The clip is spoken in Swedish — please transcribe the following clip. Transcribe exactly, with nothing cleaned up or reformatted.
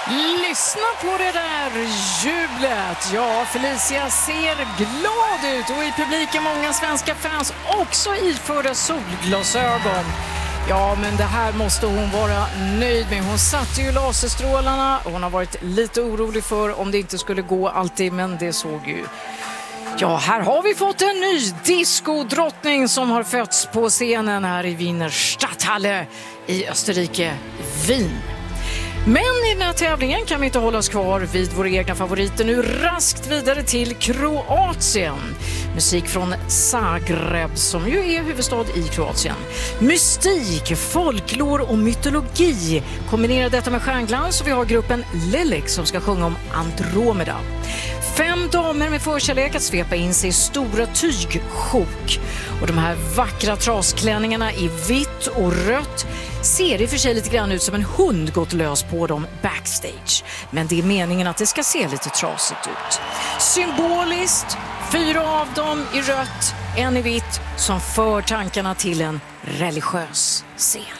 Lyssna på det där jublet. Ja, Felicia ser glad ut och i publiken många svenska fans också iförda solglasögon. Ja, men det här måste hon vara nöjd med. Hon satte ju laserstrålarna. Hon har varit lite orolig för om det inte skulle gå alltid, men det såg ju. Ja, här har vi fått en ny diskodrottning som har fötts på scenen här i Wiener Stadthalle i Österrike, Wien. Men i den här tävlingen kan vi inte hålla oss kvar vid våra egna favoriter. Nu raskt vidare till Kroatien. Musik från Zagreb som ju är huvudstad i Kroatien. Mystik, folklor och mytologi. Kombinera detta med stjärnglans och vi har gruppen Lelek som ska sjunga om Andromeda. Fem damer med förkärlek att svepa in sig i stora tygsjok. Och de här vackra trasklänningarna i vitt och rött ser i och för sig lite grann ut som en hund gått lös på dem backstage. Men det är meningen att det ska se lite trasigt ut. Symboliskt, fyra av dem i rött, en i vitt som för tankarna till en religiös scen.